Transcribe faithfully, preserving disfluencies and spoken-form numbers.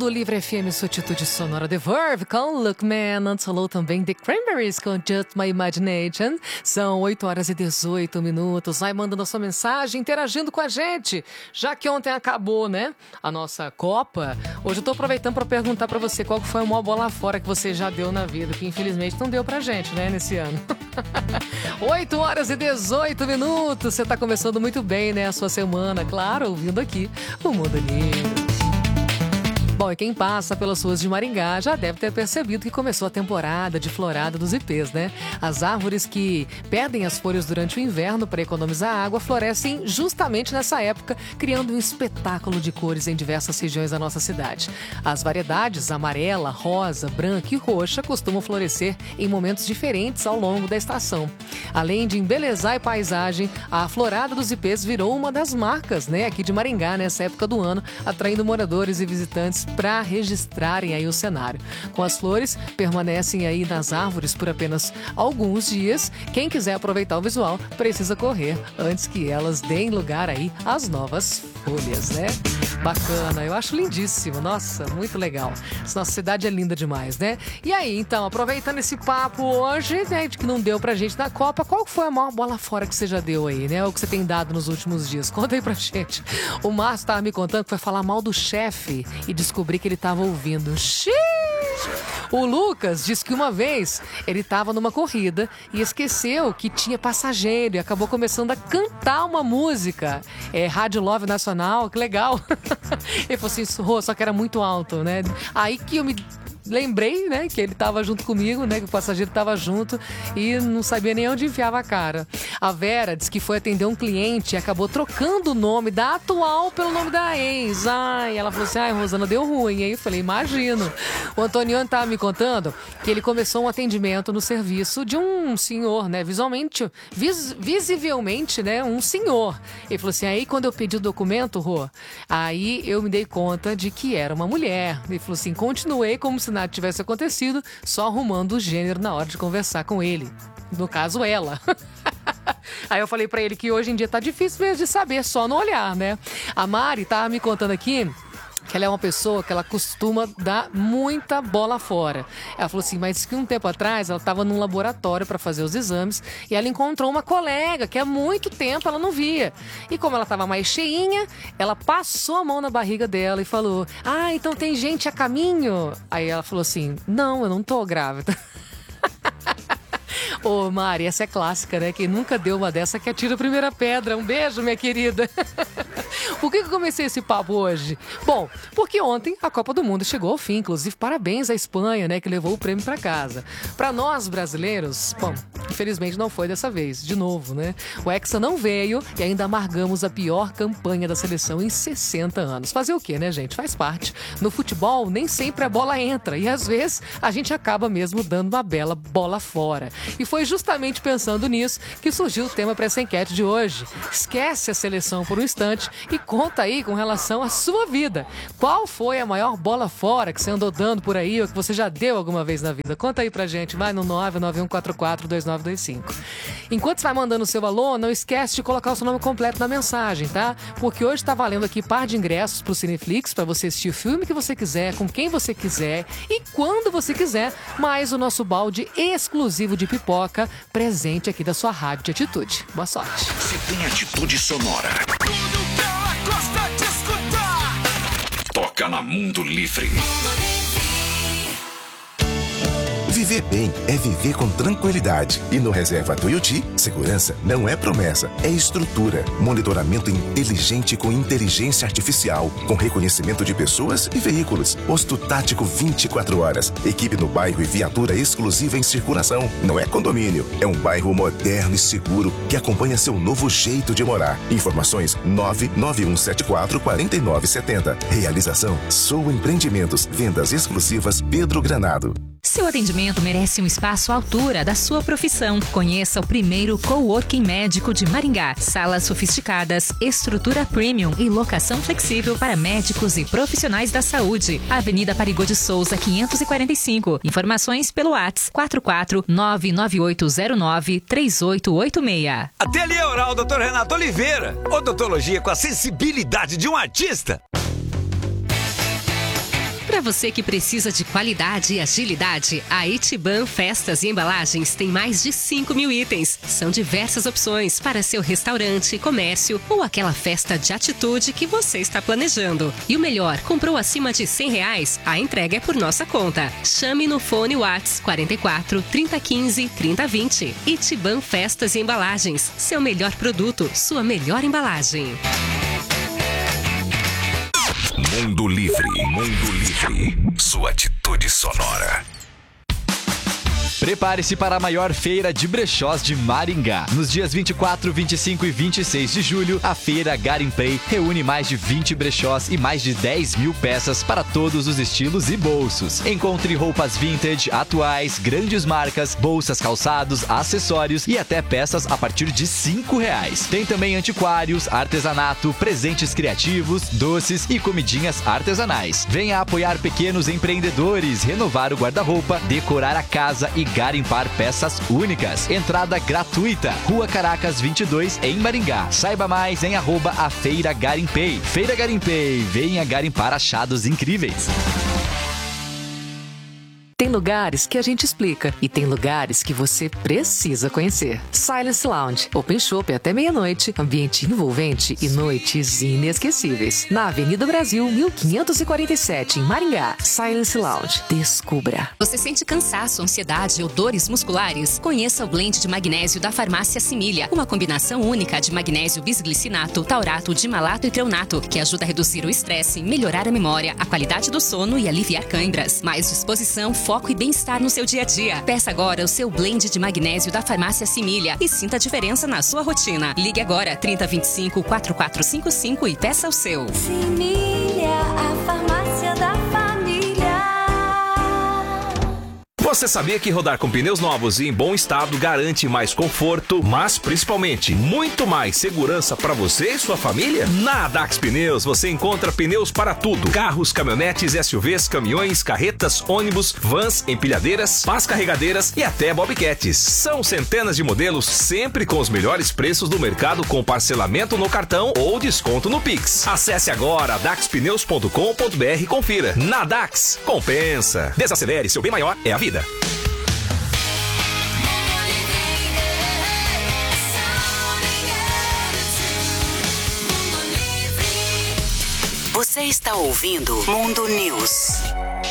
Mundo Livre F M, sua atitude sonora. The Verve com Look Man. Antes falou também The Cranberries com Just My Imagination. São oito horas e dezoito minutos. Vai mandando a sua mensagem, interagindo com a gente. Já que ontem acabou, né, a nossa Copa, hoje eu tô aproveitando para perguntar para você qual foi a maior bola fora que você já deu na vida, que infelizmente não deu pra gente, né, nesse ano. oito horas e dezoito minutos. Você tá começando muito bem, né, a sua semana, claro, ouvindo aqui o Mundo Livre. Bom, e quem passa pelas ruas de Maringá já deve ter percebido que começou a temporada de florada dos ipês, né? As árvores que perdem as folhas durante o inverno para economizar água florescem justamente nessa época, criando um espetáculo de cores em diversas regiões da nossa cidade. As variedades amarela, rosa, branca e roxa costumam florescer em momentos diferentes ao longo da estação. Além de embelezar a paisagem, a florada dos ipês virou uma das marcas, né, aqui de Maringá nessa época do ano, atraindo moradores e visitantes para registrarem aí o cenário. Com as flores, permanecem aí nas árvores por apenas alguns dias. Quem quiser aproveitar o visual, precisa correr antes que elas deem lugar aí às novas folhas, né? Bacana, eu acho lindíssimo. Nossa, muito legal. Nossa cidade é linda demais, né? E aí, então, aproveitando esse papo hoje, né, de que não deu pra gente na Copa, qual foi a maior bola fora que você já deu aí, né? O que você tem dado nos últimos dias? Conta aí pra gente. O Márcio estava me contando que foi falar mal do chefe e descobri que ele estava ouvindo. Xiii! O Lucas disse que uma vez ele estava numa corrida e esqueceu que tinha passageiro e acabou começando a cantar uma música. É Rádio Love Nacional, que legal. Ele falou assim, só que era muito alto, né? Aí que eu me lembrei, né, que ele estava junto comigo, né, que o passageiro estava junto e não sabia nem onde enfiava a cara. A Vera disse que foi atender um cliente e acabou trocando o nome da atual pelo nome da ex. Ai, ela falou assim, ai, Rosana, deu ruim. Aí eu falei, imagino. O Antoniano estava me contando que ele começou um atendimento no serviço de um senhor, né, visualmente, vis, visivelmente, né, um senhor. Ele falou assim, aí quando eu pedi o documento, Rô, aí eu me dei conta de que era uma mulher. Ele falou assim, continuei como se nada tivesse acontecido, só arrumando o gênero na hora de conversar com ele. No caso, ela. Aí eu falei pra ele que hoje em dia tá difícil mesmo de saber, só no olhar, né? A Mari tava me contando aqui que ela é uma pessoa que ela costuma dar muita bola fora. Ela falou assim, mas que um tempo atrás ela estava num laboratório para fazer os exames e ela encontrou uma colega que há muito tempo ela não via. E como ela estava mais cheinha, ela passou a mão na barriga dela e falou, ah, então tem gente a caminho? Aí ela falou assim, não, eu não tô grávida. Ô, Mari, essa é clássica, né? Quem nunca deu uma dessa que atira a primeira pedra. Um beijo, minha querida. Por que eu comecei esse papo hoje? Bom, porque ontem a Copa do Mundo chegou ao fim. Inclusive, parabéns à Espanha, né? Que levou o prêmio pra casa. Pra nós, brasileiros, bom, infelizmente não foi dessa vez. De novo, né? O Hexa não veio e ainda amargamos a pior campanha da seleção em sessenta anos. Fazer o quê, né, gente? Faz parte. No futebol, nem sempre a bola entra. E às vezes, a gente acaba mesmo dando uma bela bola fora. E foi justamente pensando nisso que surgiu o tema para essa enquete de hoje. Esquece a seleção por um instante e conta aí com relação à sua vida. Qual foi a maior bola fora que você andou dando por aí ou que você já deu alguma vez na vida? Conta aí pra gente, vai no nove nove um quatro quatro dois nove dois cinco. Enquanto você vai mandando o seu alô, não esquece de colocar o seu nome completo na mensagem, tá? Porque hoje tá valendo aqui par de ingressos pro Cineflix para você assistir o filme que você quiser, com quem você quiser e quando você quiser, mais o nosso balde exclusivo de pipoca presente aqui da sua Rádio de Atitude. Boa sorte. Você tem atitude sonora. Tudo que ela gosta de escutar. Toca na Mundo Livre. Viver bem é viver com tranquilidade. E no Reserva Tuiuti, segurança não é promessa, é estrutura. Monitoramento inteligente com inteligência artificial, com reconhecimento de pessoas e veículos. Posto tático vinte e quatro horas. Equipe no bairro e viatura exclusiva em circulação. Não é condomínio, é um bairro moderno e seguro que acompanha seu novo jeito de morar. Informações nove nove um sete quatro quatro nove sete zero. Realização Sou Empreendimentos. Vendas exclusivas Pedro Granado. Seu atendimento merece um espaço à altura da sua profissão. Conheça o primeiro coworking médico de Maringá. Salas sofisticadas, estrutura premium e locação flexível para médicos e profissionais da saúde. Avenida Parigô de Souza, quinhentos e quarenta e cinco. Informações pelo WhatsApp quatro quatro nove nove oito zero nove três oito oito seis. Ateliê Oral doutor Renato Oliveira. Odontologia com a sensibilidade de um artista. Para você que precisa de qualidade e agilidade, a Itiban Festas e Embalagens tem mais de cinco mil itens. São diversas opções para seu restaurante, comércio ou aquela festa de atitude que você está planejando. E o melhor, comprou acima de cem reais, a entrega é por nossa conta. Chame no fone Whats quarenta e quatro, trinta, quinze, trinta, vinte. Itiban Festas e Embalagens. Seu melhor produto, sua melhor embalagem. Mundo Livre, Mundo Livre. Sua atitude sonora. Prepare-se para a maior feira de brechós de Maringá. Nos dias vinte e quatro, vinte e cinco e vinte e seis de julho, a feira Garimpei reúne mais de vinte brechós e mais de dez mil peças para todos os estilos e bolsos. Encontre roupas vintage, atuais, grandes marcas, bolsas, calçados, acessórios e até peças a partir de cinco reais. Tem também antiquários, artesanato, presentes criativos, doces e comidinhas artesanais. Venha apoiar pequenos empreendedores, renovar o guarda-roupa, decorar a casa e garimpar peças únicas. Entrada gratuita. Rua Caracas vinte e dois, em Maringá. Saiba mais em arroba a Feira Garimpei. Feira Garimpei, venha garimpar achados incríveis. Tem lugares que a gente explica e tem lugares que você precisa conhecer. Silence Lounge, Open Shop até meia-noite, ambiente envolvente e noites inesquecíveis. Na Avenida Brasil, mil quinhentos e quarenta e sete, em Maringá. Silence Lounge, descubra. Você sente cansaço, ansiedade ou dores musculares? Conheça o blend de magnésio da Farmácia Simília, uma combinação única de magnésio bisglicinato, taurato, dimalato e treonato, que ajuda a reduzir o estresse, melhorar a memória, a qualidade do sono e aliviar câimbras. Mais disposição, foco e bem-estar no seu dia a dia. Peça agora o seu blend de magnésio da Farmácia Simília e sinta a diferença na sua rotina. Ligue agora trinta, vinte e cinco, quarenta e quatro cinquenta e cinco e peça o seu. Simília, a farmácia da família. Você sabia que rodar com pneus novos e em bom estado garante mais conforto, mas principalmente muito mais segurança para você e sua família? Na Adax Pneus você encontra pneus para tudo: carros, caminhonetes, S U Vs, caminhões, carretas, ônibus, vans, empilhadeiras, pás carregadeiras e até bobcats. São centenas de modelos, sempre com os melhores preços do mercado, com parcelamento no cartão ou desconto no Pix. Acesse agora adax pneus ponto com ponto br e confira. Na Adax, compensa. Desacelere, seu bem maior é a vida. Você está ouvindo Mundo News.